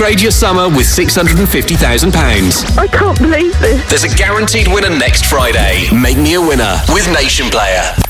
Upgrade your summer with £650,000. I can't believe this. There's a guaranteed winner next Friday. Make me a winner with Nation Player.